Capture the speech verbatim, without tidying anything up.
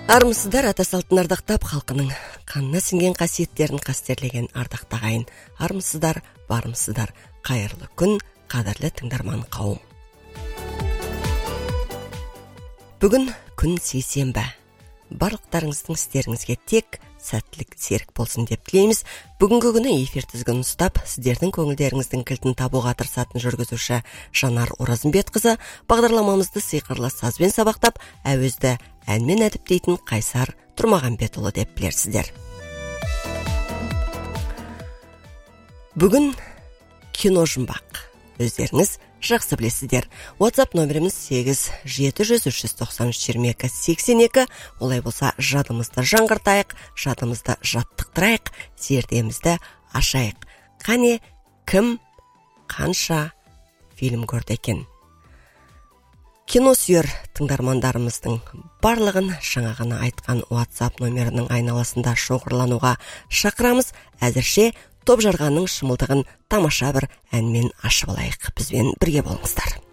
Армысыздар, ата салтын ардақтап, халқының қанына сіңген қасиеттерін қастерлеген ардақта ағайын. Армысыздар, бармысыздар, қайырлы күн, қадірлі тыңдарман қауым. Бүгін күн сейсенбі. Барлықтарыңыздың істеріңізге тек сәттілік серік болсын деп тілейміз. Бүгінгі күні эфир тізгінін ұстап, сіздердің көңілдеріңіздің кілтін табуға тырысатын жүргізуші Жанар Оразымбетқызы, бағдарламамызды сиқырлы сазбен сабақтап, әуезді әнмен әдіптейтін Қайсар Тұрмағанбетұлы деп білерсіздер. Бүгін кино жұмбақ. Өздеріңіз жақсы білесіздер. WhatsApp номеріміз сегіз жеті жүз үш жүз тоқсан үш жиырма екі сексен екі. Олай болса, жадымызды жаңғыртайық, жадымызды жаттықтырайық, зердемізді ашайық. Қане, кім, қанша фильм көрді екен? Кино сүйер тыңдармандарымыздың барлығын жаңа ғана айтқан WhatsApp номерінің айналасында шоғырлануға шақырамыз. Әзірше топ жарғанның шымылдығын тамаша бір әнмен ашып алайық. Бізбен бірге болыңыздар.